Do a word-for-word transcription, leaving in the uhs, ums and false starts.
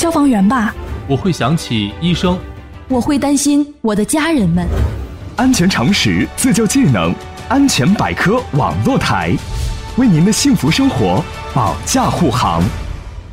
消防员吧。 我会想起医生。 我会担心我的家人们。 安全常识自救技能，安全百科网络台，为您的幸福生活保驾护航。